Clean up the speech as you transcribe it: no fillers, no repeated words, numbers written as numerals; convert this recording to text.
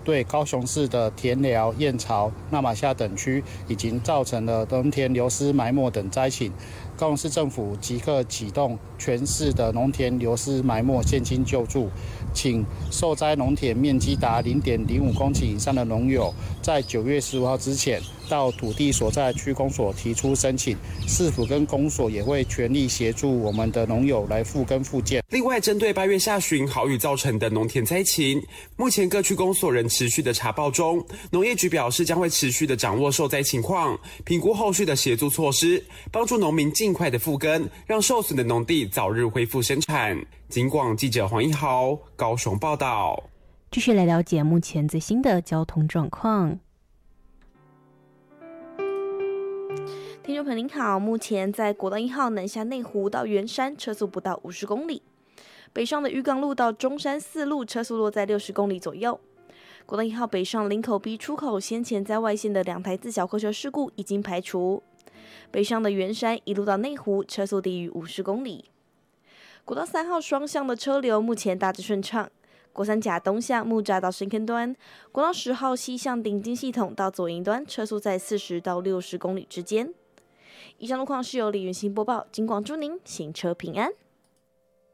对高雄市的田寮、燕巢、那玛夏等区已经造成了农田流失、埋没等灾情。高雄市政府即刻启动全市的农田流失埋没现金救助，请受灾农田面积达 0.05 公顷以上的农友，在9月15号之前到土地所在区公所提出申请，市府跟公所也会全力协助我们的农友来复耕复建。 另外，针对8月下旬豪雨造成的农田灾情，目前各区公所仍持续的查报中。农业局表示，将会持续的掌握受灾情况，评估后续的协助措施，帮助农民尽快的复耕，让受损的农地早日恢复生产。警广记者黄一豪高雄报道。 继续来了解目前最新的交通状况。 听众朋友您好，目前在国道1号南下内湖到圆山车速不到50公里，北上的渔港路到中山4路车速落在60公里左右。国道1号北上林口 B 出口先前在外线的2台自小客车事故已经排除，北上的圆山一路到内湖车速低于50公里。国道3号双向的车流目前大致顺畅，国三甲东向木栅到深坑端，国道10号西向顶金系统到左营端车速在40到60公里之间。以上路况是由李云欣播报，警广祝您行车平安。